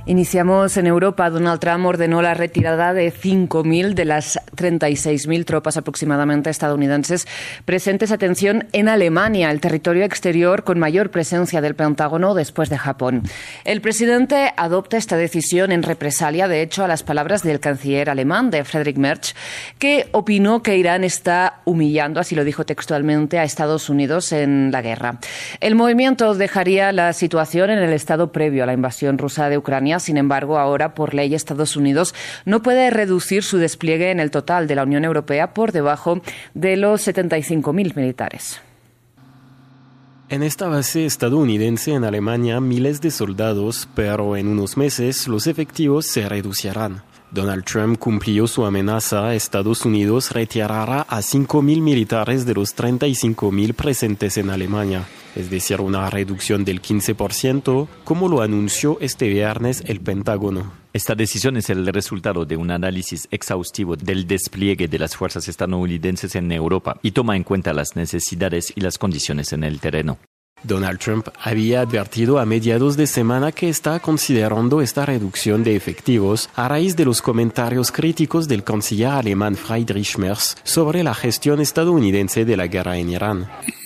Iniciamos en Europa. Donald Trump ordenó la retirada de 5.000 de las 36.000 tropas aproximadamente estadounidenses presentes, atención, en Alemania, el territorio exterior con mayor presencia del Pentágono después de Japón. El presidente adopta esta decisión en represalia, de hecho, a las palabras del canciller alemán, de Friedrich Merz, que opinó que Irán está humillando, así lo dijo textualmente, a Estados Unidos en la guerra. El movimiento dejaría la situación en el estado previo a la invasión rusa de Ucrania. Sin embargo, ahora, por ley, Estados Unidos no puede reducir su despliegue en el total de la Unión Europea por debajo de los 75.000 militares. En esta base estadounidense en Alemania, miles de soldados, pero en unos meses los efectivos se reducirán. Donald Trump cumplió su amenaza. Estados Unidos retirará a 5.000 militares de los 35.000 presentes en Alemania, es decir, una reducción del 15%, como lo anunció este viernes el Pentágono. Esta decisión es el resultado de un análisis exhaustivo del despliegue de las fuerzas estadounidenses en Europa y toma en cuenta las necesidades y las condiciones en el terreno. Donald Trump había advertido a mediados de semana que está considerando esta reducción de efectivos a raíz de los comentarios críticos del canciller alemán Friedrich Merz sobre la gestión estadounidense de la guerra en Irán.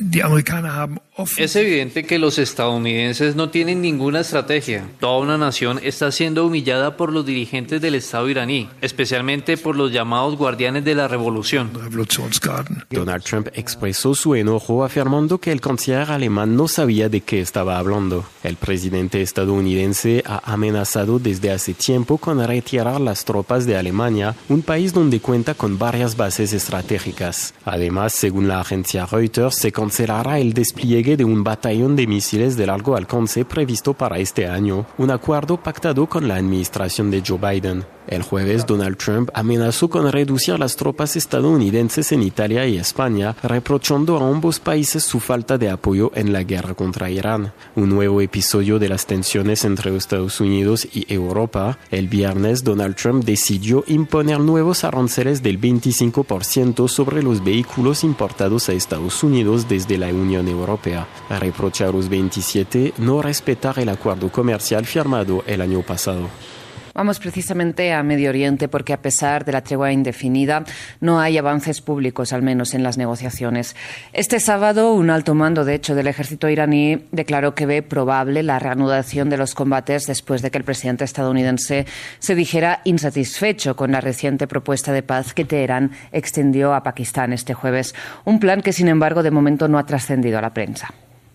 Es evidente que los estadounidenses no tienen ninguna estrategia. Toda una nación está siendo humillada por los dirigentes del Estado iraní, especialmente por los llamados guardianes de la revolución. Donald Trump expresó su enojo afirmando que el canciller alemán no sabía de qué estaba hablando. El presidente estadounidense ha amenazado desde hace tiempo con retirar las tropas de Alemania, un país donde cuenta con varias bases estratégicas. Además, según la agencia Reuters, se cancelará el despliegue de un batallón de misiles de largo alcance previsto para este año, un acuerdo pactado con la administración de Joe Biden. El jueves, Donald Trump amenazó con reducir las tropas estadounidenses en Italia y España, reprochando a ambos países su falta de apoyo en la guerra contra Irán. Un nuevo episodio de las tensiones entre Estados Unidos y Europa. El viernes, Donald Trump decidió imponer nuevos aranceles del 25% sobre los vehículos importados a Estados Unidos desde la Unión Europea. Reprocha a los 27 no respetar el acuerdo comercial firmado el año pasado. Vamos precisamente a Medio Oriente porque, a pesar de la tregua indefinida, no hay avances públicos, al menos en las negociaciones. Este sábado, un alto mando, de hecho, del ejército iraní declaró que ve probable la reanudación de los combates después de que el presidente estadounidense se dijera insatisfecho con la reciente propuesta de paz que Teherán extendió a Pakistán este jueves. Un plan que, sin embargo, de momento no ha trascendido a la prensa.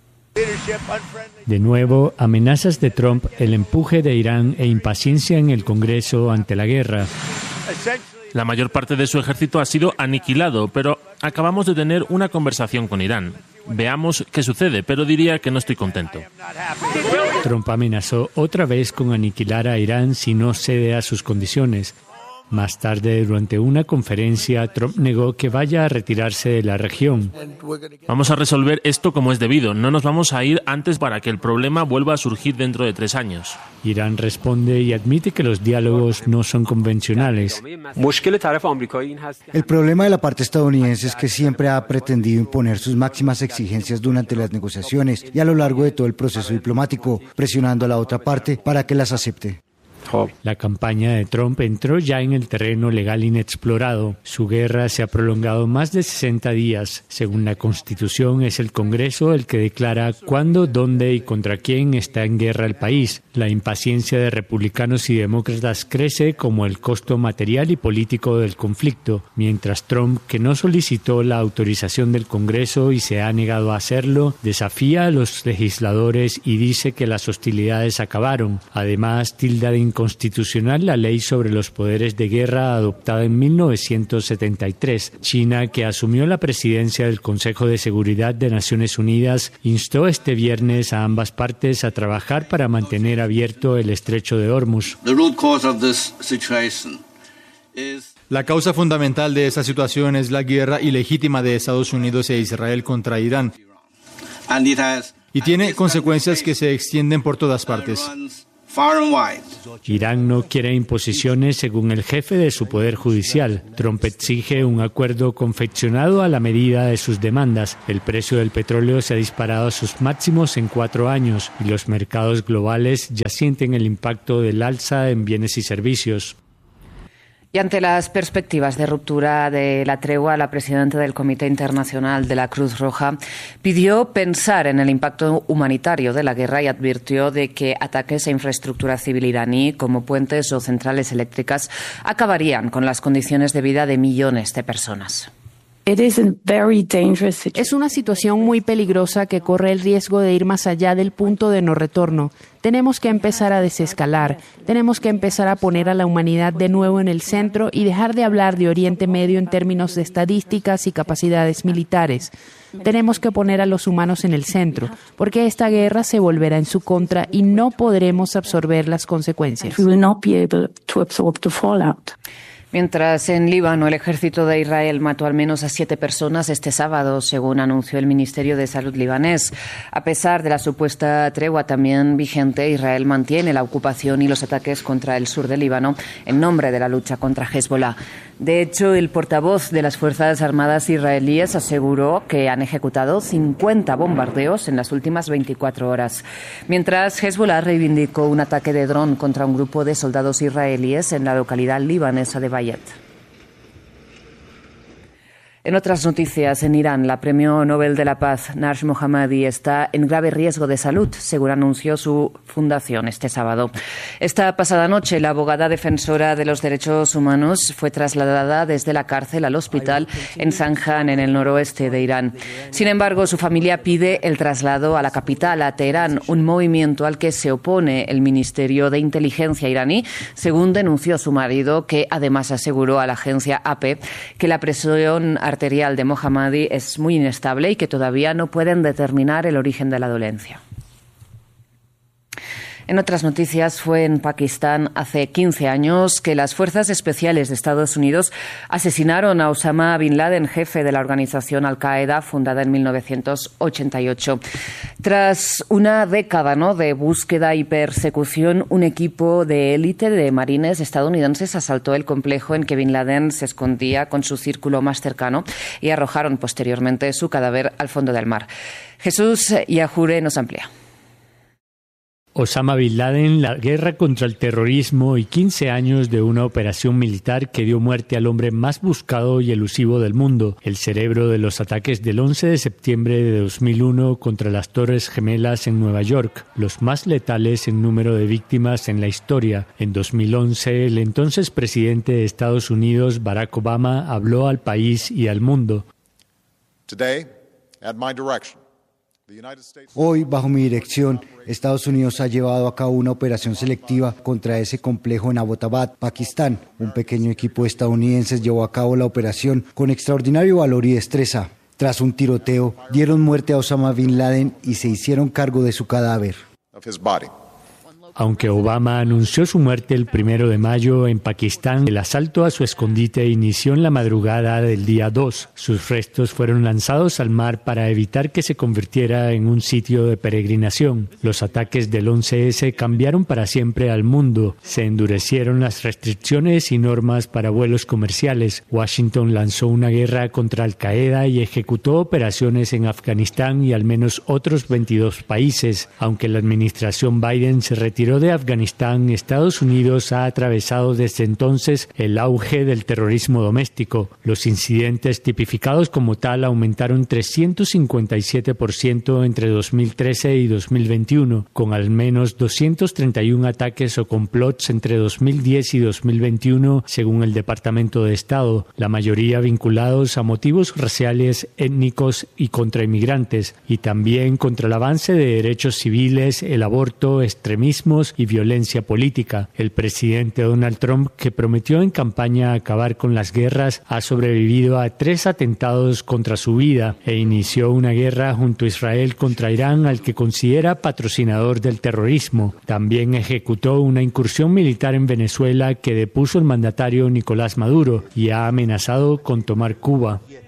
De nuevo, amenazas de Trump, el empuje de Irán e impaciencia en el Congreso ante la guerra. La mayor parte de su ejército ha sido aniquilado, pero acabamos de tener una conversación con Irán. Veamos qué sucede, pero diría que no estoy contento. Trump amenazó otra vez con aniquilar a Irán si no cede a sus condiciones. Más tarde, durante una conferencia, Trump negó que vaya a retirarse de la región. Vamos a resolver esto como es debido. No nos vamos a ir antes para que el problema vuelva a surgir dentro de 3 años. Irán responde y admite que los diálogos no son convencionales. El problema de la parte estadounidense es que siempre ha pretendido imponer sus máximas exigencias durante las negociaciones y a lo largo de todo el proceso diplomático, presionando a la otra parte para que las acepte. La campaña de Trump entró ya en el terreno legal inexplorado. Su guerra se ha prolongado más de 60 días. Según la Constitución, es el Congreso el que declara cuándo, dónde y contra quién está en guerra el país. La impaciencia de republicanos y demócratas crece como el costo material y político del conflicto, mientras Trump, que no solicitó la autorización del Congreso y se ha negado a hacerlo, desafía a los legisladores y dice que las hostilidades acabaron. Además, tilda de inconstitucional la ley sobre los poderes de guerra adoptada en 1973. China, que asumió la presidencia del Consejo de Seguridad de Naciones Unidas, instó este viernes a ambas partes a trabajar para mantener abierto el estrecho de Hormuz. La causa fundamental de esta situación es la guerra ilegítima de Estados Unidos e Israel contra Irán. Y tiene consecuencias que se extienden por todas partes. Irán no quiere imposiciones según el jefe de su poder judicial. Trump exige un acuerdo confeccionado a la medida de sus demandas. El precio del petróleo se ha disparado a sus máximos en 4 años y los mercados globales ya sienten el impacto del alza en bienes y servicios. Y ante las perspectivas de ruptura de la tregua, la presidenta del Comité Internacional de la Cruz Roja pidió pensar en el impacto humanitario de la guerra y advirtió de que ataques a infraestructura civil iraní, como puentes o centrales eléctricas, acabarían con las condiciones de vida de millones de personas. Es una situación muy peligrosa que corre el riesgo de ir más allá del punto de no retorno. Tenemos que empezar a desescalar, tenemos que empezar a poner a la humanidad de nuevo en el centro y dejar de hablar de Oriente Medio en términos de estadísticas y capacidades militares. Tenemos que poner a los humanos en el centro, porque esta guerra se volverá en su contra y no podremos absorber las consecuencias. Mientras en Líbano el ejército de Israel mató al menos a 7 personas este sábado, según anunció el Ministerio de Salud libanés. A pesar de la supuesta tregua también vigente, Israel mantiene la ocupación y los ataques contra el sur del Líbano en nombre de la lucha contra Hezbollah. De hecho, el portavoz de las Fuerzas Armadas israelíes aseguró que han ejecutado 50 bombardeos en las últimas 24 horas. Mientras Hezbollah reivindicó un ataque de dron contra un grupo de soldados israelíes en la localidad libanesa de Bayet. En otras noticias, en Irán, la Premio Nobel de la Paz, Nash Mohammadi, está en grave riesgo de salud, según anunció su fundación este sábado. Esta pasada noche, la abogada defensora de los derechos humanos fue trasladada desde la cárcel al hospital en Zanjan, en el noroeste de Irán. Sin embargo, su familia pide el traslado a la capital, a Teherán, un movimiento al que se opone el Ministerio de Inteligencia iraní, según denunció su marido, que además aseguró a la agencia AP que la presión arterial de Mohammadi es muy inestable y que todavía no pueden determinar el origen de la dolencia. En otras noticias, fue en Pakistán hace 15 años que las fuerzas especiales de Estados Unidos asesinaron a Osama Bin Laden, jefe de la organización Al-Qaeda, fundada en 1988. Tras una década de búsqueda y persecución, un equipo de élite de marines estadounidenses asaltó el complejo en que Bin Laden se escondía con su círculo más cercano y arrojaron posteriormente su cadáver al fondo del mar. Jesús Yajure nos amplía. Osama Bin Laden, la guerra contra el terrorismo y 15 años de una operación militar que dio muerte al hombre más buscado y elusivo del mundo, el cerebro de los ataques del 11 de septiembre de 2001 contra las Torres Gemelas en Nueva York, los más letales en número de víctimas en la historia. En 2011, el entonces presidente de Estados Unidos, Barack Obama, habló al país y al mundo. Hoy, bajo mi dirección, Estados Unidos ha llevado a cabo una operación selectiva contra ese complejo en Abbottabad, Pakistán. Un pequeño equipo de estadounidenses llevó a cabo la operación con extraordinario valor y destreza. Tras un tiroteo, dieron muerte a Osama Bin Laden y se hicieron cargo de su cadáver. Aunque Obama anunció su muerte el 1 de mayo en Pakistán, el asalto a su escondite inició en la madrugada del día 2. Sus restos fueron lanzados al mar para evitar que se convirtiera en un sitio de peregrinación. Los ataques del 11S cambiaron para siempre al mundo. Se endurecieron las restricciones y normas para vuelos comerciales. Washington lanzó una guerra contra Al-Qaeda y ejecutó operaciones en Afganistán y al menos otros 22 países. Aunque la administración Biden se retiró de Afganistán, Estados Unidos ha atravesado desde entonces el auge del terrorismo doméstico. Los incidentes tipificados como tal aumentaron 357% entre 2013 y 2021, con al menos 231 ataques o complots entre 2010 y 2021, según el Departamento de Estado, la mayoría vinculados a motivos raciales, étnicos y contra inmigrantes, y también contra el avance de derechos civiles, el aborto, extremismo y violencia política. El presidente Donald Trump, que prometió en campaña acabar con las guerras, ha sobrevivido a 3 atentados contra su vida e inició una guerra junto a Israel contra Irán, al que considera patrocinador del terrorismo. También ejecutó una incursión militar en Venezuela que depuso el mandatario Nicolás Maduro y ha amenazado con tomar Cuba.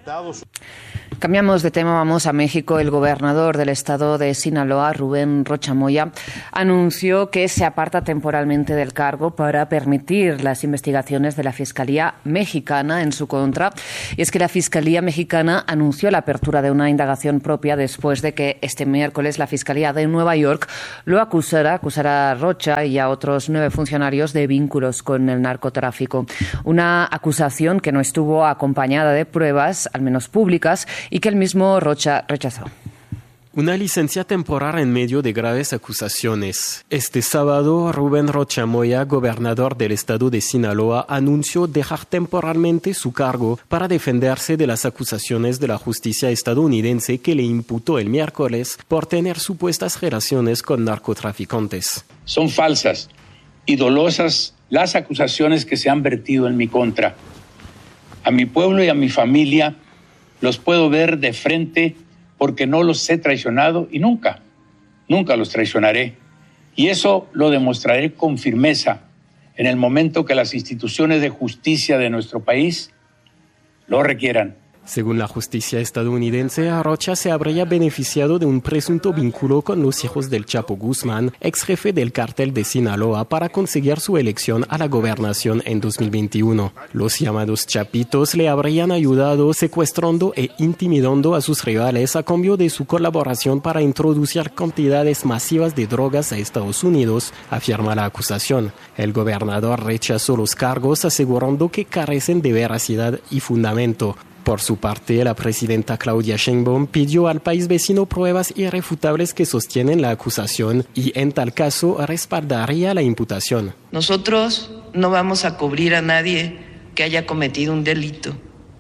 Cambiamos de tema, vamos a México. El gobernador del estado de Sinaloa, Rubén Rocha Moya, anunció que se aparta temporalmente del cargo para permitir las investigaciones de la Fiscalía Mexicana en su contra. Y es que la Fiscalía Mexicana anunció la apertura de una indagación propia después de que este miércoles la Fiscalía de Nueva York lo acusara a Rocha y a otros 9 funcionarios de vínculos con el narcotráfico. Una acusación que no estuvo acompañada de pruebas, al menos públicas, y que el mismo Rocha rechazó. Una licencia temporal en medio de graves acusaciones. Este sábado, Rubén Rocha Moya, gobernador del estado de Sinaloa, anunció dejar temporalmente su cargo para defenderse de las acusaciones de la justicia estadounidense que le imputó el miércoles por tener supuestas relaciones con narcotraficantes. Son falsas y dolosas las acusaciones que se han vertido en mi contra. A mi pueblo y a mi familia los puedo ver de frente porque no los he traicionado y nunca los traicionaré. Y eso lo demostraré con firmeza en el momento que las instituciones de justicia de nuestro país lo requieran. Según la justicia estadounidense, Rocha se habría beneficiado de un presunto vínculo con los hijos del Chapo Guzmán, ex jefe del cártel de Sinaloa, para conseguir su elección a la gobernación en 2021. Los llamados chapitos le habrían ayudado secuestrando e intimidando a sus rivales a cambio de su colaboración para introducir cantidades masivas de drogas a Estados Unidos, afirma la acusación. El gobernador rechazó los cargos asegurando que carecen de veracidad y fundamento. Por su parte, la presidenta Claudia Sheinbaum pidió al país vecino pruebas irrefutables que sostienen la acusación y, en tal caso, respaldaría la imputación. Nosotros no vamos a cubrir a nadie que haya cometido un delito.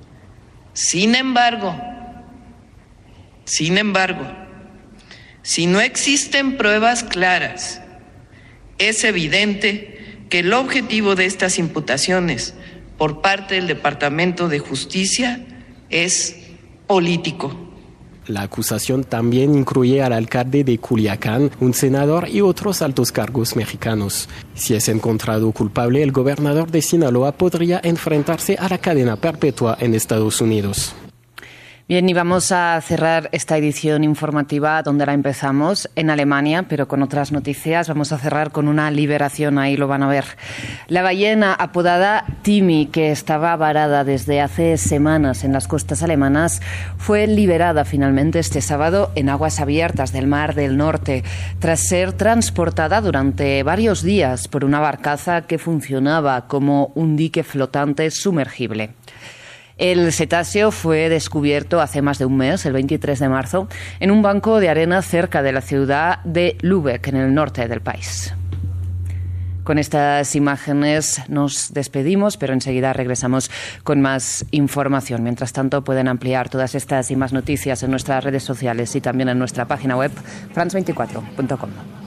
Sin embargo, si no existen pruebas claras, es evidente que el objetivo de estas imputaciones por parte del Departamento de Justicia es político. La acusación también incluye al alcalde de Culiacán, un senador y otros altos cargos mexicanos. Si es encontrado culpable, el gobernador de Sinaloa podría enfrentarse a la cadena perpetua en Estados Unidos. Bien, y vamos a cerrar esta edición informativa donde la empezamos, en Alemania, pero con otras noticias. Vamos a cerrar con una liberación, ahí lo van a ver. La ballena apodada Timmy, que estaba varada desde hace semanas en las costas alemanas, fue liberada finalmente este sábado en aguas abiertas del Mar del Norte, tras ser transportada durante varios días por una barcaza que funcionaba como un dique flotante sumergible. El cetáceo fue descubierto hace más de un mes, el 23 de marzo, en un banco de arena cerca de la ciudad de Lübeck, en el norte del país. Con estas imágenes nos despedimos, pero enseguida regresamos con más información. Mientras tanto, pueden ampliar todas estas y más noticias en nuestras redes sociales y también en nuestra página web, france24.com.